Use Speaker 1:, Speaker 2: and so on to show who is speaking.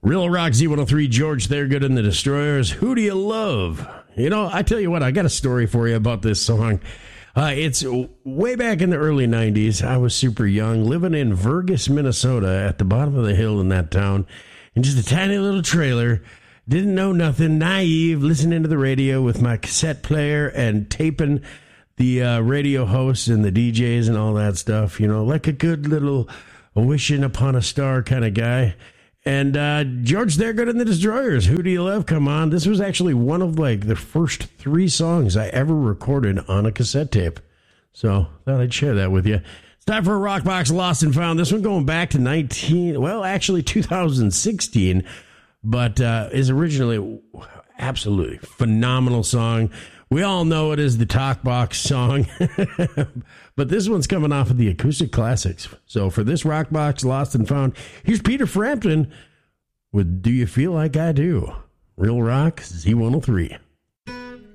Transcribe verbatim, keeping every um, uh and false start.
Speaker 1: Real Rock Z one oh three, George Thorogood and the Destroyers. Who do you love? You know, I tell you what, I got a story for you about this song. Uh, it's way back in the early nineties. I was super young, living in Vergas, Minnesota, at the bottom of the hill in that town, in just a tiny little trailer. Didn't know nothing, naive, listening to the radio with my cassette player and taping the uh, radio hosts and the D Js and all that stuff, you know, like a good little wishing upon a star kind of guy. And uh, George Thorogood and the Destroyers, Who Do You Love? Come on. This was actually one of like the first three songs I ever recorded on a cassette tape. So thought I'd share that with you. It's time for a Rock Box Lost and Found. This one going back to nineteen, well, actually two thousand sixteen. But uh, is originally absolutely phenomenal song. We all know it is the Talk Box song, but this one's coming off of the Acoustic Classics. So for this Rock Box Lost and Found, here's Peter Frampton with Do You Feel Like I Do? Real Rock Z one oh three.